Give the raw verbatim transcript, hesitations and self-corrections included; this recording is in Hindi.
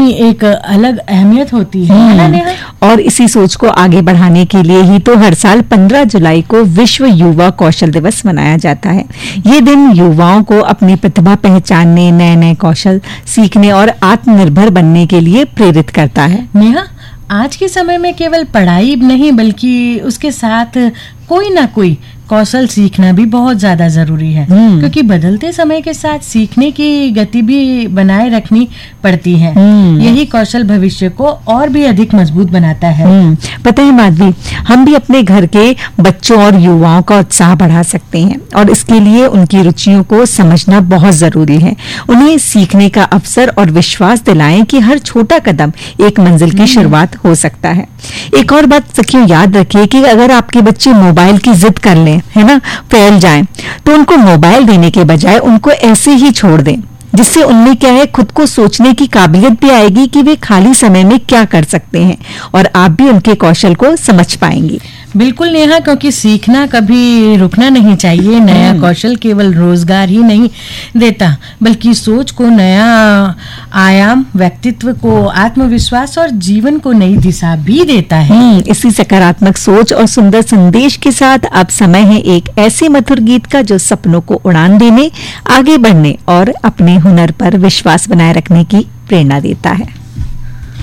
अपनी एक अलग अहमियत होती है, है ना नेहा? और इसी सोच को आगे बढ़ाने के लिए ही तो हर साल पंद्रह जुलाई को विश्व युवा कौशल दिवस मनाया जाता है। ये दिन युवाओं को अपनी प्रतिभा पहचानने, नए नए कौशल सीखने और आत्मनिर्भर बनने के लिए प्रेरित करता है। नेहा, आज के समय में केवल पढ़ाई नहीं बल्कि उसके साथ कोई ना कोई कौशल सीखना भी बहुत ज्यादा जरूरी है, क्योंकि बदलते समय के साथ सीखने की गति भी बनाए रखनी पड़ती है। यही कौशल भविष्य को और भी अधिक मजबूत बनाता है। पता है माधवी, हम भी अपने घर के बच्चों और युवाओं का उत्साह बढ़ा सकते हैं और इसके लिए उनकी रुचियों को समझना बहुत जरूरी है। उन्हें सीखने का अवसर और विश्वास दिलाएं कि हर छोटा कदम एक मंजिल की शुरुआत हो सकता है। एक और बात सखियों, याद रखिए कि अगर आपके बच्चे मोबाइल की जिद कर लें, है ना, फैल जाएं, तो उनको मोबाइल देने के बजाय उनको ऐसे ही छोड़ दें, जिससे उनमें क्या है, खुद को सोचने की काबिलियत भी आएगी कि वे खाली समय में क्या कर सकते हैं और आप भी उनके कौशल को समझ पाएंगी। बिल्कुल नेहा, क्योंकि सीखना कभी रुकना नहीं चाहिए। नया कौशल केवल रोजगार ही नहीं देता बल्कि सोच को नया आयाम, व्यक्तित्व को आत्मविश्वास और जीवन को नई दिशा भी देता है। इसी सकारात्मक सोच और सुंदर संदेश के साथ अब समय है एक ऐसे मधुर गीत का जो सपनों को उड़ान देने, आगे बढ़ने और अपने हुनर पर विश्वास बनाए रखने की प्रेरणा देता है।